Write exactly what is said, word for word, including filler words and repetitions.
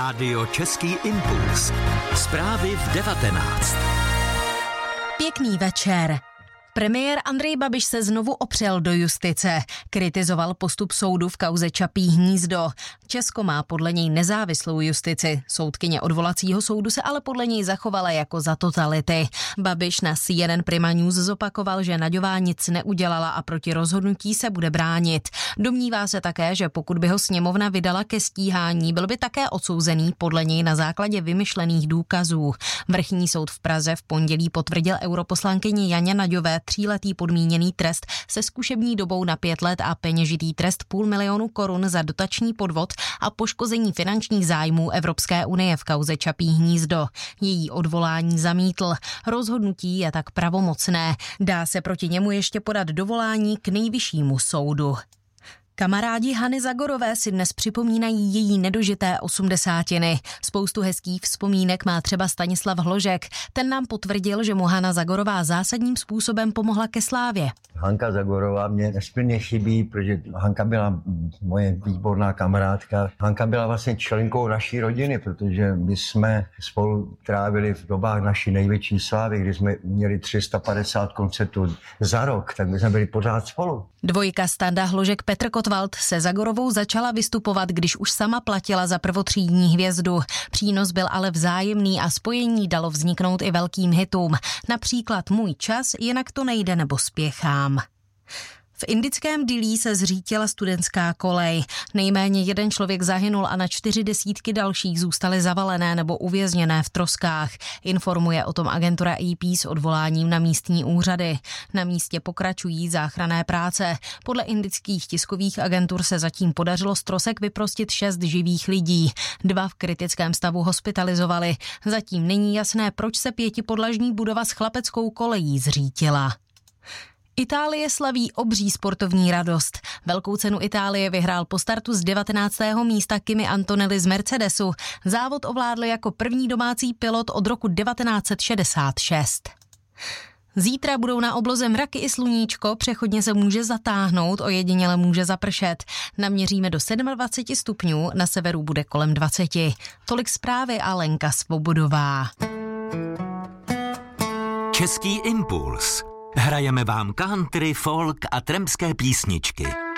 Rádio Český impuls. Zprávy v devatenáct. Pěkný večer. Premiér Andrej Babiš se znovu opřel do justice. Kritizoval postup soudu v kauze Čapí hnízdo. Česko má podle něj nezávislou justici. Soudkyně odvolacího soudu se ale podle něj zachovala jako za totality. Babiš na C N N Prima News zopakoval, že Nagyová nic neudělala a proti rozhodnutí se bude bránit. Domnívá se také, že pokud by ho sněmovna vydala ke stíhání, byl by také odsouzený podle něj na základě vymyšlených důkazů. Vrchní soud v Praze v pondělí potvrdil europoslankyni Janě Nagyové tříletý podmíněný trest se zkušební dobou na pět let a peněžitý trest půl milionu korun za dotační podvod a poškození finančních zájmů Evropské unie v kauze Čapí hnízdo. Její odvolání zamítl. Rozhodnutí je tak pravomocné. Dá se proti němu ještě podat dovolání k nejvyššímu soudu. Kamarádi Hany Zagorové si dnes připomínají její nedožité osmdesátiny. Spoustu hezkých vzpomínek má třeba Stanislav Hložek. Ten nám potvrdil, že mu Hana Zagorová zásadním způsobem pomohla ke slávě. Hanka Zagorová mě nesmírně chybí, protože Hanka byla moje výborná kamarádka. Hanka byla vlastně členkou naší rodiny, protože my jsme spolu trávili v dobách naší největší slávy, kdy jsme měli tři sta padesát koncertů za rok, tak my jsme byli pořád spolu. Dvojka Standa Hložek Petr Kotwald se Zagorovou začala vystupovat, když už sama platila za prvotřídní hvězdu. Přínos byl ale vzájemný a spojení dalo vzniknout i velkým hitům. Například Můj čas, Jinak to nejde nebo Spěchám. V indickém Dillí se zřítila studentská kolej. Nejméně jeden člověk zahynul a na čtyři desítky dalších zůstaly zavalené nebo uvězněné v troskách. Informuje o tom agentura A P s odvoláním na místní úřady. Na místě pokračují záchranné práce. Podle indických tiskových agentur se zatím podařilo z trosek vyprostit šest živých lidí. Dva v kritickém stavu hospitalizovali. Zatím není jasné, proč se pětipodlažní budova s chlapeckou kolejí zřítila. Itálie slaví obří sportovní radost. Velkou cenu Itálie vyhrál po startu z devatenáctého místa Kimi Antonelli z Mercedesu. Závod ovládl jako první domácí pilot od roku devatenáct set šedesát šest. Zítra budou na obloze mraky i sluníčko, přechodně se může zatáhnout, ojediněle může zapršet. Naměříme do dvacet sedm stupňů, na severu bude kolem dvacet. Tolik zprávy a Lenka Svobodová. Český impuls. Hrajeme vám country, folk a trampské písničky.